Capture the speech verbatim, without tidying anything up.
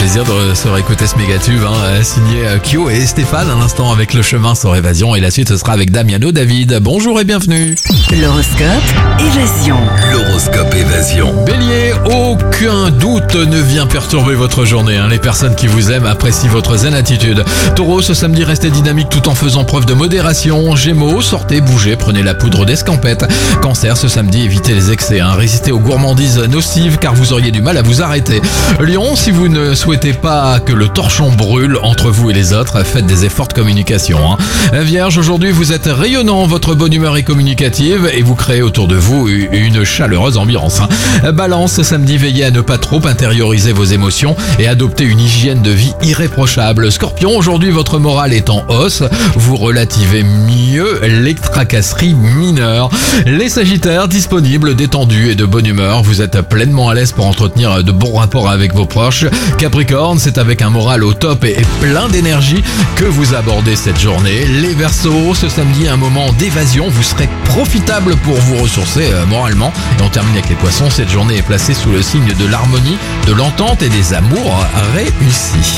plaisir de se réécouter ce mégatube, hein, signé Kyo et Stéphane à l'instant avec Le Chemin sur Évasion, et la suite ce sera avec Damiano David. Bonjour et bienvenue. L'horoscope Évasion. L'horoscope Évasion. Bélier, aucun doute ne vient perturber votre journée, hein. Les personnes qui vous aiment apprécient votre zen attitude. Taureau, ce samedi, restez dynamique tout en faisant preuve de modération. Gémeaux, sortez, bougez, prenez la poudre d'escampette. Cancer, ce samedi, évitez les excès, hein. Résistez aux gourmandises nocives car vous auriez du mal à vous arrêter. Lion, si vous ne souhaitez pas que le torchon brûle entre vous et les autres, faites des efforts de communication, hein. Vierge, aujourd'hui, vous êtes rayonnant, votre bonne humeur est communicative et vous créez autour de vous une chaleureuse ambiance, hein. Balance, ce samedi, veillez à ne pas trop intérioriser vos émotions et adopter une hygiène de vie irréprochable. Scorpion, aujourd'hui, votre morale est en hausse, vous relativez mieux les tracasseries mineures. Les Sagittaires, disponibles, détendus et de bonne humeur, vous êtes pleinement à l'aise pour entretenir de bons rapports avec vos proches. Capricorne, c'est avec un moral au top et plein d'énergie que vous abordez cette journée. Les Verseaux, ce samedi, un moment d'évasion, vous serez profitable pour vous ressourcer euh, moralement. Et on termine avec les Poissons, cette journée est placée sous le signe de l'harmonie, de l'entente et des amours réussis.